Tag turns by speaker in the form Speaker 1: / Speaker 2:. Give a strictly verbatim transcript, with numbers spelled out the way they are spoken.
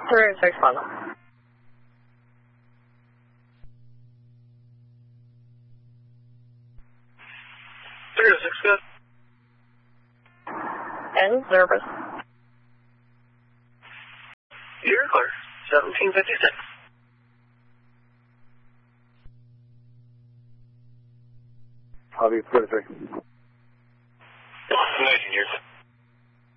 Speaker 1: zero six Lima.
Speaker 2: zero six, good.
Speaker 1: End service.
Speaker 2: You're clear. seventeen fifty-six.
Speaker 3: I'll be thirty-three.
Speaker 2: nineteen years.